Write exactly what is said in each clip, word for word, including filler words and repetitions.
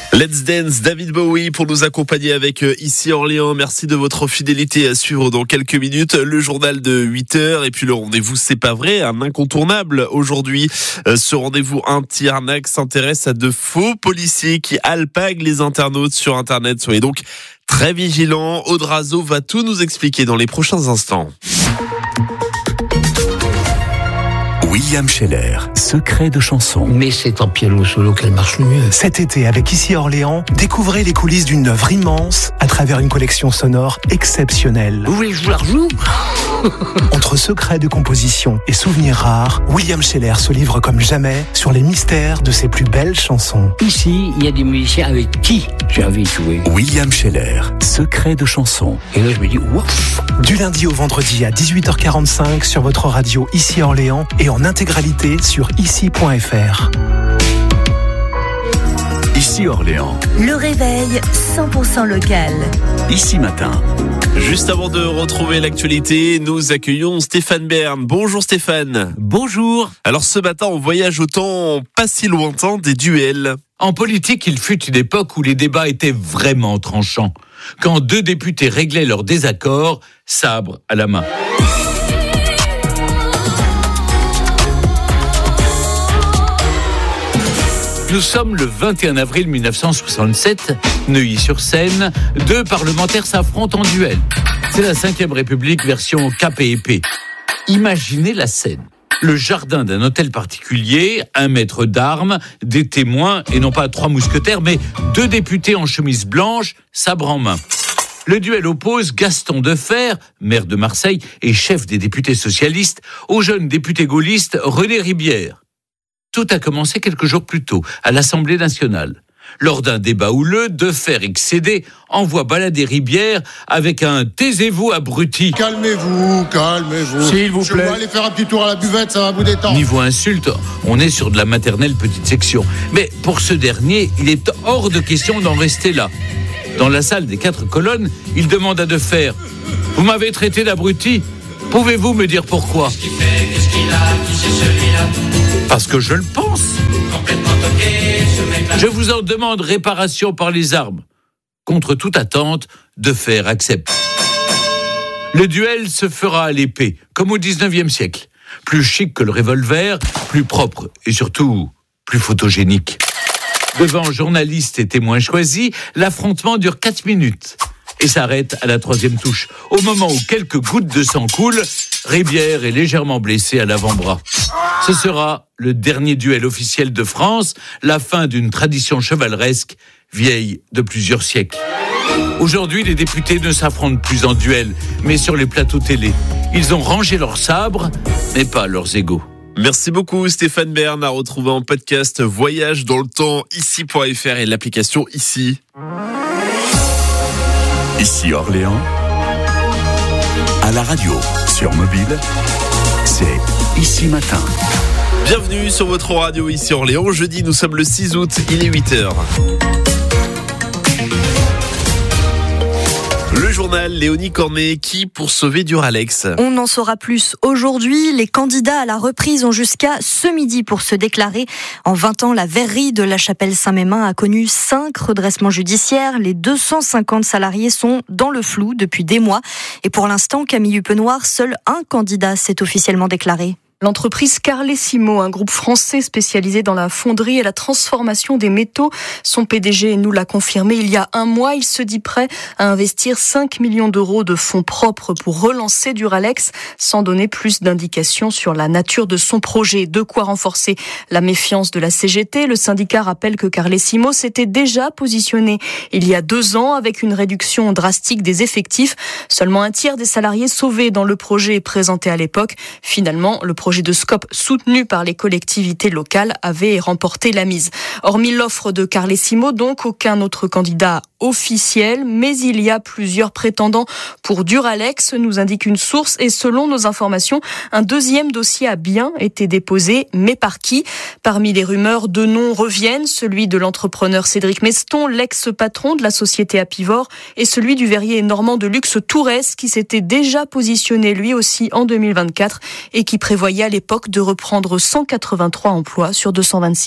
Let's Dance, David Bowie pour nous accompagner avec euh, Ici Orléans. Merci de votre fidélité à suivre dans quelques minutes le journal de huit heures et puis le rendez-vous C'est pas vrai, un incontournable aujourd'hui. Euh, ce rendez-vous anti-arnaque s'intéresse à de faux policiers qui alpaguent les internautes sur Internet. Soyez donc très vigilants. Aude Razo va tout nous expliquer dans les prochains instants. William Scheller, secret de chanson. Mais c'est en piano solo qu'elle marche le mieux. Cet été, avec Ici Orléans, découvrez les coulisses d'une œuvre immense à travers une collection sonore exceptionnelle. Vous voulez que je vous la rejoue ? Entre secrets de composition et souvenirs rares, William Scheller se livre comme jamais sur les mystères de ses plus belles chansons. Ici, il y a des musiciens avec qui j'ai envie de jouer. William Scheller, secret de chanson. Et là, je me dis, ouf. Du lundi au vendredi à dix-huit heures quarante-cinq sur votre radio Ici Orléans et en intégralité sur ici point f r. Ici Orléans. Le réveil cent pour cent local. Ici matin. Juste avant de retrouver l'actualité, nous accueillons Stéphane Bern. Bonjour Stéphane. Bonjour. Alors ce matin, on voyage au temps pas si lointain des duels. En politique, il fut une époque où les débats étaient vraiment tranchants. Quand deux députés réglaient leurs désaccords, sabre à la main. Nous sommes le vingt et un avril mille neuf cent soixante-sept, Neuilly-sur-Seine, deux parlementaires s'affrontent en duel. C'est la cinquième République version K P E P. Imaginez la scène. Le jardin d'un hôtel particulier, un maître d'armes, des témoins, et non pas trois mousquetaires, mais deux députés en chemise blanche, sabre en main. Le duel oppose Gaston Defferre, maire de Marseille et chef des députés socialistes, au jeune député gaulliste René Ribière. Tout a commencé quelques jours plus tôt, à l'Assemblée nationale. Lors d'un débat houleux, Defferre, excédé, envoie balader Ribière avec un « taisez-vous, abruti ». Calmez-vous, calmez-vous. S'il vous Je plaît. vais aller faire un petit tour à la buvette, ça va vous détendre. Niveau insulte, on est sur de la maternelle petite section. Mais pour ce dernier, il est hors de question d'en rester là. Dans la salle des quatre colonnes, il demande à Defferre « Vous m'avez traité d'abruti ? Pouvez-vous me dire pourquoi ?» Parce que je le pense. Je vous en demande réparation par les armes. Contre toute attente, Defferre accepte. Le duel se fera à l'épée, comme au dix-neuvième siècle. Plus chic que le revolver, plus propre et surtout plus photogénique. Devant journalistes et témoins choisis, l'affrontement dure quatre minutes et s'arrête à la troisième touche. Au moment où quelques gouttes de sang coulent, Ribière est légèrement blessé à l'avant-bras. Ce sera le dernier duel officiel de France, la fin d'une tradition chevaleresque vieille de plusieurs siècles. Aujourd'hui, les députés ne s'affrontent plus en duel, mais sur les plateaux télé. Ils ont rangé leurs sabres, mais pas leurs égaux. Merci beaucoup Stéphane Bern, à retrouver en podcast Voyage dans le temps, ici point f r et l'application Ici. Ici Orléans. À la radio, sur mobile, c'est Ici matin. Bienvenue sur votre radio Ici Orléans. Jeudi, nous sommes le six août, il est huit heures. Le journal Léonie Cornet, qui pour sauver Duralex. On en saura plus aujourd'hui. Les candidats à la reprise ont jusqu'à ce midi pour se déclarer. En vingt ans, la verrerie de la Chapelle-Saint-Mémin a connu cinq redressements judiciaires. Les deux cent cinquante salariés sont dans le flou depuis des mois. Et pour l'instant, Camille Huppenoir, seul un candidat s'est officiellement déclaré. L'entreprise Carlesimo, un groupe français spécialisé dans la fonderie et la transformation des métaux. Son P D G nous l'a confirmé il y a un mois. Il se dit prêt à investir cinq millions d'euros de fonds propres pour relancer Duralex, sans donner plus d'indications sur la nature de son projet. De quoi renforcer la méfiance de la C G T. Le syndicat rappelle que Carlesimo s'était déjà positionné il y a deux ans avec une réduction drastique des effectifs. Seulement un tiers des salariés sauvés dans le projet présenté à l'époque. Finalement, le projet projet de Scope soutenu par les collectivités locales avait remporté la mise. Hormis l'offre de Carlesimo, donc, aucun autre candidat officiel, mais il y a plusieurs prétendants pour Duralex, nous indique une source, et selon nos informations, un deuxième dossier a bien été déposé, mais par qui ? Parmi les rumeurs, deux noms reviennent, celui de l'entrepreneur Cédric Meston, l'ex-patron de la société Apivor, et celui du verrier normand de luxe Tourès, qui s'était déjà positionné lui aussi en deux mille vingt-quatre et qui prévoyait à l'époque de reprendre cent quatre-vingt-trois emplois sur deux cent vingt-six.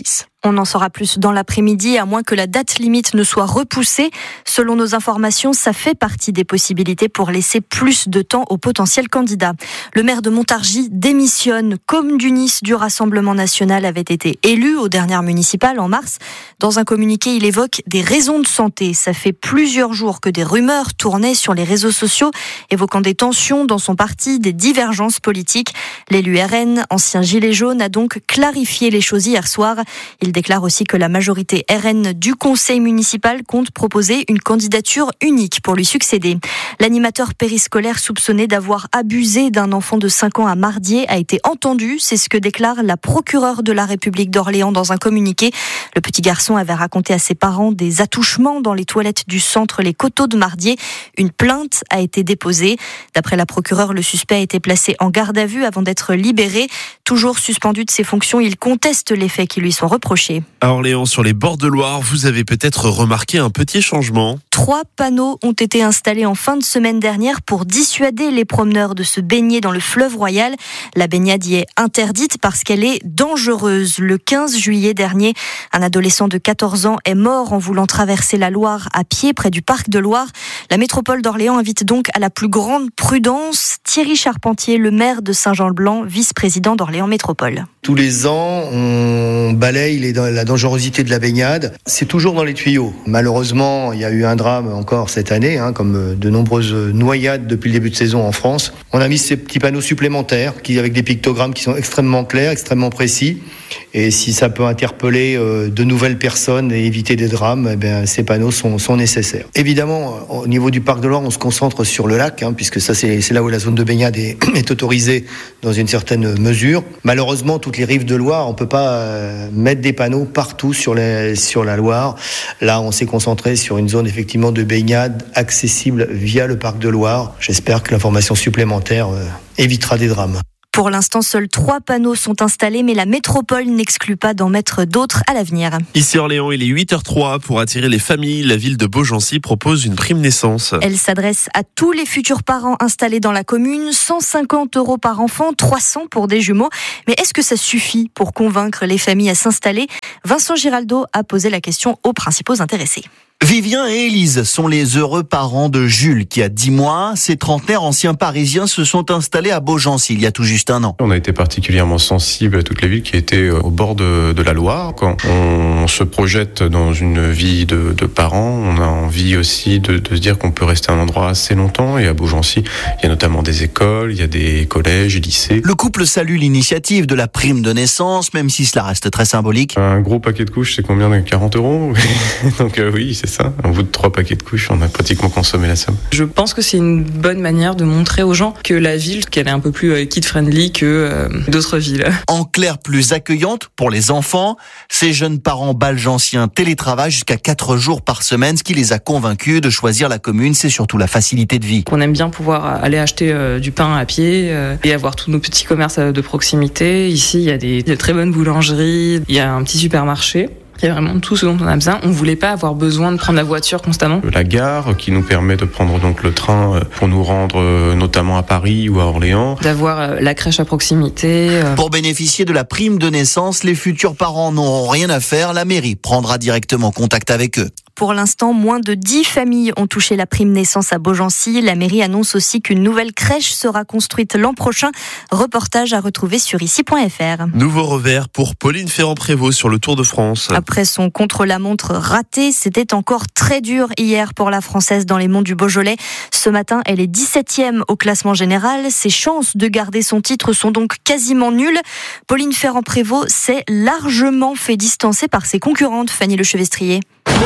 On en saura plus dans l'après-midi, à moins que la date limite ne soit repoussée. Selon nos informations, ça fait partie des possibilités pour laisser plus de temps aux potentiels candidats. Le maire de Montargis démissionne. Comme Dunis du Rassemblement national avait été élu aux dernières municipales en mars. Dans un communiqué, il évoque des raisons de santé. Ça fait plusieurs jours que des rumeurs tournaient sur les réseaux sociaux, évoquant des tensions dans son parti, des divergences politiques. L'élu R N, ancien gilet jaune, a donc clarifié les choses hier soir. Il déclare aussi que la majorité R N du conseil municipal compte proposer une candidature unique pour lui succéder. L'animateur périscolaire soupçonné d'avoir abusé d'un enfant de cinq ans à Mardié a été entendu. C'est ce que déclare la procureure de la République d'Orléans dans un communiqué. Le petit garçon avait raconté à ses parents des attouchements dans les toilettes du centre Les Coteaux de Mardié. Une plainte a été déposée. D'après la procureure, le suspect a été placé en garde à vue avant d'être libéré. Toujours suspendu de ses fonctions, il conteste les faits qui lui sont reprochés. À Orléans, sur les bords de Loire, vous avez peut-être remarqué un petit changement. Trois panneaux ont été installés en fin de semaine dernière pour dissuader les promeneurs de se baigner dans le fleuve Royal. La baignade y est interdite parce qu'elle est dangereuse. Le quinze juillet dernier, un adolescent de quatorze ans est mort en voulant traverser la Loire à pied près du parc de Loire. La métropole d'Orléans invite donc à la plus grande prudence. Thierry Charpentier, le maire de Saint-Jean-le-Blanc, vice-président d'Orléans Métropole. Tous les ans, on balaye les, la dangerosité de la baignade. C'est toujours dans les tuyaux. Malheureusement, il y a eu un drame encore cette année, hein, comme de nombreuses noyades depuis le début de saison en France. On a mis ces petits panneaux supplémentaires qui, avec des pictogrammes qui sont extrêmement clairs, extrêmement précis. Et si ça peut interpeller euh, de nouvelles personnes et éviter des drames, eh bien, ces panneaux sont, sont nécessaires. Évidemment, au niveau du parc de Loire, on se concentre sur le lac, hein, puisque ça, c'est, c'est là où la zone de baignade est, est autorisée dans une certaine mesure. Malheureusement, toutes les rives de Loire, on peut pas euh, mettre des panneaux partout sur, les, sur la Loire. Là, on s'est concentré sur une zone effectivement de baignade accessible via le parc de Loire. J'espère que l'information supplémentaire euh, évitera des drames. Pour l'instant, seuls trois panneaux sont installés, mais la métropole n'exclut pas d'en mettre d'autres à l'avenir. Ici Orléans, il est huit heures zéro trois. Pour attirer les familles, la ville de Beaugency propose une prime naissance. Elle s'adresse à tous les futurs parents installés dans la commune. cent cinquante euros par enfant, trois cents pour des jumeaux. Mais est-ce que ça suffit pour convaincre les familles à s'installer ? Vincent Giraldo a posé la question aux principaux intéressés. Vivien et Élise sont les heureux parents de Jules qui a dix mois. Ces trentenaires anciens parisiens se sont installés à Beaugency il y a tout juste un an. On a été particulièrement sensible à toutes les villes qui étaient au bord de, de la Loire. Quand on se projette dans une vie de, de parents, on a envie aussi de, de se dire qu'on peut rester à un endroit assez longtemps. Et à Beaugency, il y a notamment des écoles, il y a des collèges et lycées. Le couple salue l'initiative de la prime de naissance, même si cela reste très symbolique. Un gros paquet de couches, c'est combien ? quarante euros. Donc euh, oui, c'est ça. Au bout de trois paquets de couches, on a pratiquement consommé la somme. Je pense que c'est une bonne manière de montrer aux gens que la ville, qu'elle est un peu plus kid-friendly que euh, d'autres villes. En clair, plus accueillante pour les enfants. Ces jeunes parents balgenciens télétravaillent jusqu'à quatre jours par semaine. Ce qui les a convaincus de choisir la commune, c'est surtout la facilité de vie. On aime bien pouvoir aller acheter euh, du pain à pied euh, et avoir tous nos petits commerces de proximité. Ici, il y a des, des très bonnes boulangeries, il y a un petit supermarché. Il y a vraiment tout ce dont on a besoin. On ne voulait pas avoir besoin de prendre la voiture constamment. La gare qui nous permet de prendre donc le train pour nous rendre notamment à Paris ou à Orléans. D'avoir la crèche à proximité. Pour bénéficier de la prime de naissance, les futurs parents n'auront rien à faire. La mairie prendra directement contact avec eux. Pour l'instant, moins de dix familles ont touché la prime naissance à Beaugency. La mairie annonce aussi qu'une nouvelle crèche sera construite l'an prochain. Reportage à retrouver sur ici point f r. Nouveau revers pour Pauline Ferrand-Prévot sur le Tour de France. Après son contre-la-montre raté, c'était encore très dur hier pour la Française dans les monts du Beaujolais. Ce matin, elle est dix-septième au classement général. Ses chances de garder son titre sont donc quasiment nulles. Pauline Ferrand-Prévot s'est largement fait distancer par ses concurrentes, Fanny Lechevestrier.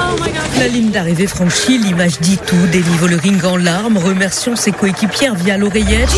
La ligne d'arrivée franchie, l'image dit tout, délivre le ring en larmes, remercions ses coéquipières via l'oreillette.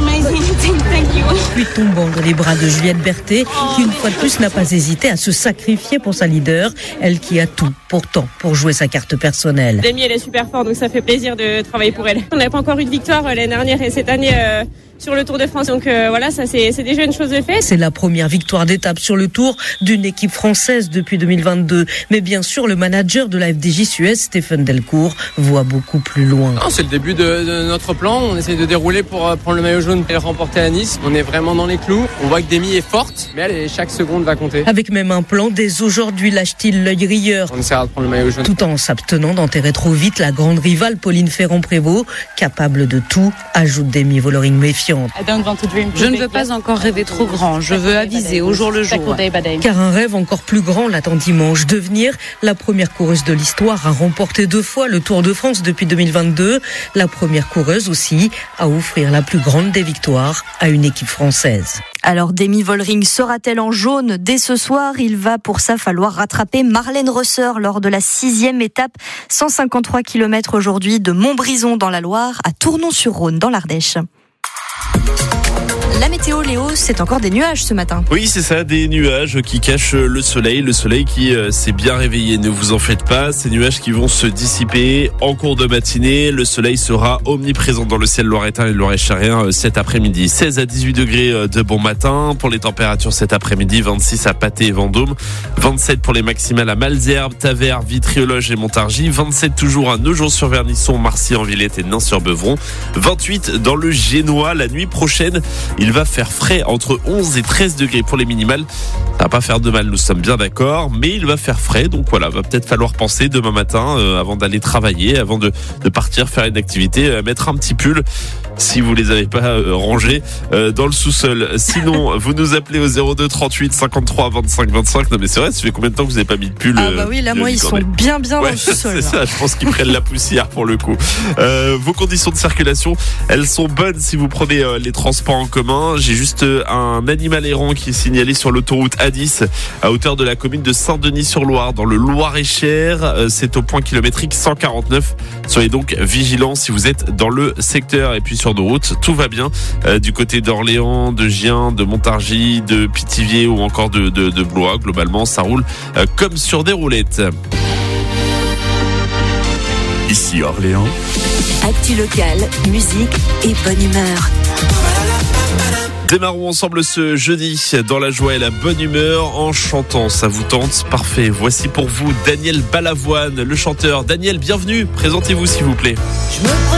Puis tombant dans les bras de Juliette Berthet, qui une fois de plus n'a pas hésité à se sacrifier pour sa leader, elle qui a tout, pourtant, pour jouer sa carte personnelle. Demi, elle est super forte, donc ça fait plaisir de travailler pour elle. On n'a pas encore eu de victoire l'année dernière et cette année, euh, sur le Tour de France. Donc euh, voilà, ça c'est, c'est déjà une chose de fait. C'est la première victoire d'étape sur le Tour d'une équipe française depuis deux mille vingt-deux. Mais bien sûr, le manager de la F D J Suez, Stéphane Delcourt, voit beaucoup plus loin. Non, c'est le début de, de notre plan. On essaie de dérouler pour euh, prendre le maillot jaune et le remporter à Nice. On est vraiment dans les clous. On voit que Demi est forte, mais allez, chaque seconde va compter. Avec même un plan, dès aujourd'hui lâche-t-il l'œil rieur. On essaiera de prendre le maillot jaune. Tout en s'abstenant d'enterrer trop vite la grande rivale Pauline Ferrand-Prévot, capable de tout, ajoute Demi Vollering méfiante. Je ne veux pas encore rêver trop grand. Je veux aviser au jour le jour. Car un rêve encore plus grand l'attend dimanche. Devenir la première coureuse de l'histoire à remporter deux fois le Tour de France depuis deux mille vingt-deux. La première coureuse aussi à offrir la plus grande des victoires à une équipe française. Alors Demi Vollering sera-t-elle en jaune dès ce soir? Il va pour ça falloir rattraper Marlène Rosser lors de la sixième étape, cent cinquante-trois kilomètres aujourd'hui de Montbrison dans la Loire à Tournon-sur-Rhône dans l'Ardèche. La météo, Léo, c'est encore des nuages ce matin. Oui, c'est ça, des nuages qui cachent le soleil. Le soleil qui euh, s'est bien réveillé, ne vous en faites pas. Ces nuages qui vont se dissiper en cours de matinée. Le soleil sera omniprésent dans le ciel loiretain et loir-et-cherien euh, cet après-midi. seize à dix-huit degrés euh, de bon matin. Pour les températures cet après-midi, vingt-six à Patay et Vendôme. vingt-sept pour les maximales à Malesherbes, Tavers, Vitry-aux-Loges et Montargis. vingt-sept toujours à Nogent-sur-Vernisson, Marcy-en-Villette et Nain-sur-Beuvron. vingt-huit dans le Génois. La nuit prochaine, il va faire frais entre onze et treize degrés pour les minimales. Ça va pas faire de mal, nous sommes bien d'accord, mais il va faire frais, donc voilà, va peut-être falloir penser demain matin, euh, avant d'aller travailler, avant de, de partir faire une activité, euh, mettre un petit pull si vous les avez pas euh, rangés euh, dans le sous-sol. Sinon, vous nous appelez au zéro deux trente-huit cinquante-trois vingt-cinq vingt-cinq. Non mais c'est vrai, ça fait combien de temps que vous n'avez pas mis de pull? Ah bah oui, là moi ils sont bien bien ouais, dans le sous-sol. C'est ça, je pense qu'ils prennent la poussière pour le coup. Euh, vos conditions de circulation, elles sont bonnes si vous prenez euh, les transports en commun. J'ai juste euh, un animal errant qui est signalé sur l'autoroute A dix à hauteur de la commune de Saint-Denis-sur-Loire dans le Loir-et-Cher. Euh, c'est au point kilométrique cent quarante-neuf. Soyez donc vigilants si vous êtes dans le secteur. Et puis sur nos routes, tout va bien euh, du côté d'Orléans, de Gien, de Montargis, de Pithiviers ou encore de, de, de Blois. Globalement, ça roule euh, comme sur des roulettes. Ici Orléans. Actu local, musique et bonne humeur. Démarrons ensemble ce jeudi dans la joie et la bonne humeur en chantant. Ça vous tente? Parfait. Voici pour vous Daniel Balavoine, le chanteur. Daniel, bienvenue. Présentez-vous s'il vous plaît. Je me